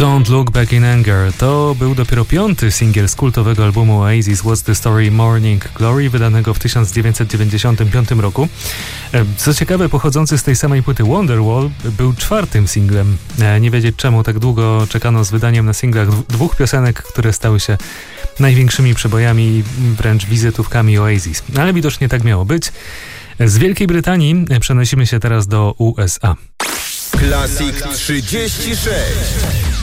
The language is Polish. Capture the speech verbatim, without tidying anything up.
Don't Look Back in Anger to był dopiero piąty singiel z kultowego albumu Oasis What's the Story Morning Glory, wydanego w tysiąc dziewięćset dziewięćdziesiątym piątym roku. Co ciekawe, pochodzący z tej samej płyty Wonderwall był czwartym singlem. Nie wiedzieć czemu tak długo czekano z wydaniem na singlach dwóch piosenek, które stały się największymi przebojami i wręcz wizytówkami Oasis. Ale widocznie tak miało być. Z Wielkiej Brytanii przenosimy się teraz do U S A. Classic trzydzieści sześć.